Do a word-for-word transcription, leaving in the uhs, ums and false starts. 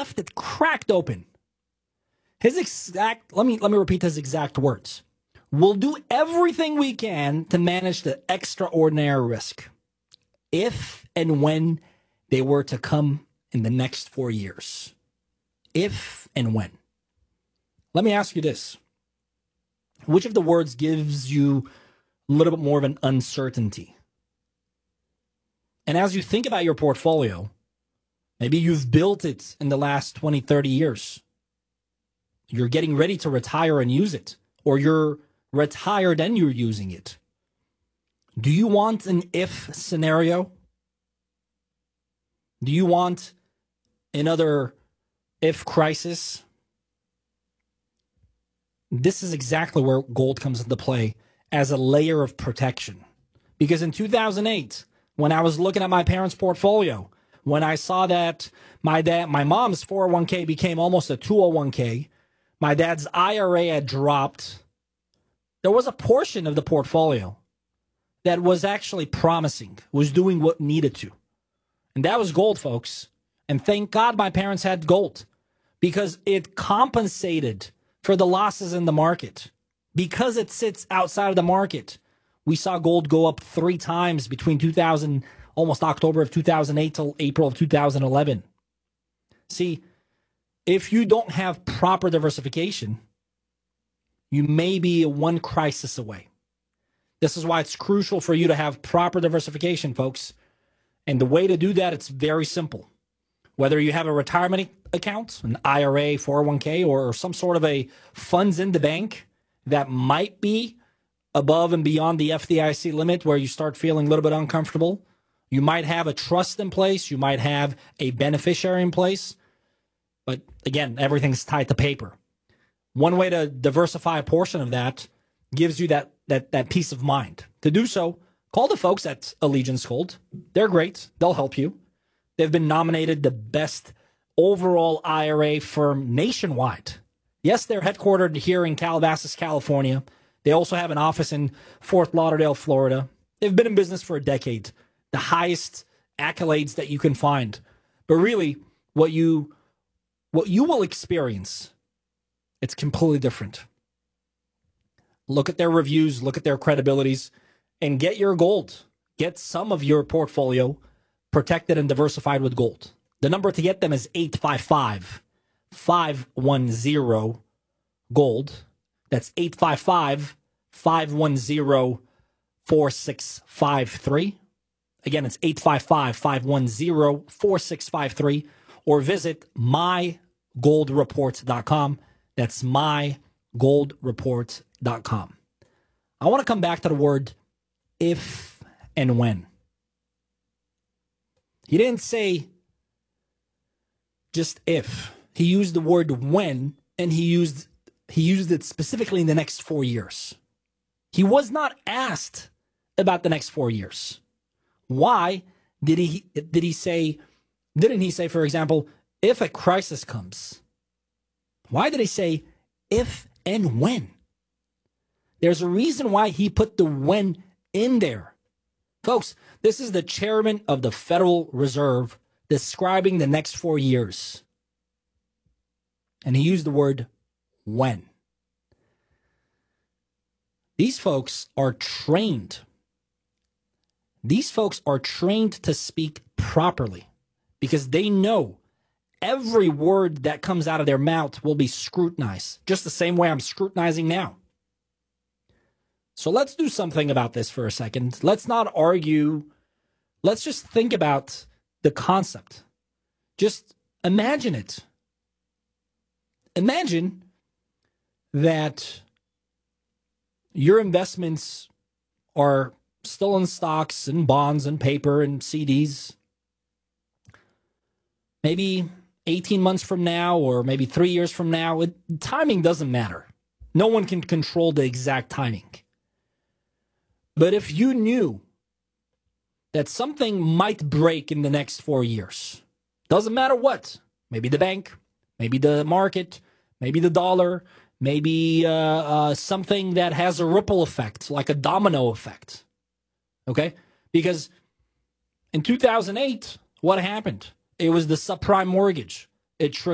left it cracked open. His exact, let me let me repeat his exact words. We'll do everything we can to manage the extraordinary risk if and when they were to come in the next four years. If and when. Let me ask you this. Which of the words gives you a little bit more of an uncertainty? And as you think about your portfolio, maybe you've built it in the last twenty, thirty years. You're getting ready to retire and use it, or you're retired and you're using it. Do you want an if scenario? Do you want another if crisis? This is exactly where gold comes into play as a layer of protection. Because in two thousand eight, when I was looking at my parents' portfolio, when I saw that my dad, my mom's four oh one k became almost a two oh one k, my dad's I R A had dropped, there was a portion of the portfolio that was actually promising, was doing what needed to. And that was gold, folks. And thank God my parents had gold, because it compensated for the losses in the market. Because it sits outside of the market, we saw gold go up three times between two thousand, almost October of two thousand eight till April of two thousand eleven. See, if you don't have proper diversification, you may be one crisis away. This is why it's crucial for you to have proper diversification, folks. And the way to do that, it's very simple. Whether you have a retirement account, an I R A, four oh one k, or some sort of a funds in the bank that might be above and beyond the F D I C limit where you start feeling a little bit uncomfortable. You might have a trust in place. You might have a beneficiary in place. But again, everything's tied to paper. One way to diversify a portion of that gives you that that that peace of mind. To do so, call the folks at Allegiance Gold. They're great. They'll help you. They've been nominated the best overall I R A firm nationwide. Yes, they're headquartered here in Calabasas, California. They also have an office in Fort Lauderdale, Florida. They've been in business for a decade. The highest accolades that you can find. But really, what you what you will experience, it's completely different. Look at their reviews, look at their credibilities, and get your gold. Get some of your portfolio protected and diversified with gold. The number to get them is eight five five, five one zero, gold. That's eight five five, five one zero, four six five three. Again, it's eight five five, five one zero, four six five three. Or visit my gold report dot com. That's my gold report dot com. I want to come back to the word if and when. He didn't say just if. He used the word when, and he used he used it specifically in the next four years. He was not asked about the next four years. Why did he did he say didn't he say, for example, if a crisis comes? Why did he say if and when? There's a reason why he put the when in there. Folks, this is the chairman of the Federal Reserve describing the next four years. And he used the word when. These folks are trained. These folks are trained to speak properly because they know every word that comes out of their mouth will be scrutinized, just the same way I'm scrutinizing now. So let's do something about this for a second. Let's not argue. Let's just think about the concept. Just imagine it. Imagine that your investments are still in stocks and bonds and paper and C Ds. Maybe eighteen months from now or maybe three years from now, it, timing doesn't matter. No one can control the exact timing. But if you knew that something might break in the next four years, doesn't matter what, maybe the bank, maybe the market, maybe the dollar, maybe uh, uh, something that has a ripple effect, like a domino effect, okay? Because in two thousand eight, what happened? It was the subprime mortgage. It